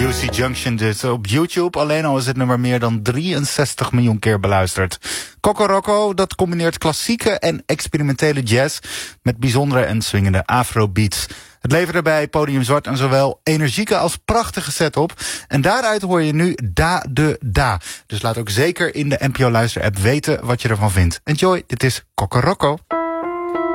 Juicy Junction dus op YouTube. Alleen al is het nummer meer dan 63 miljoen keer beluisterd. Kokoroko, dat combineert klassieke en experimentele jazz met bijzondere en swingende afrobeats. Het leverde bij Podium Zwart een zowel energieke als prachtige set op. En daaruit hoor je nu Da de Da. Dus laat ook zeker in de NPO Luister app weten wat je ervan vindt. Enjoy, dit is Kokoroko.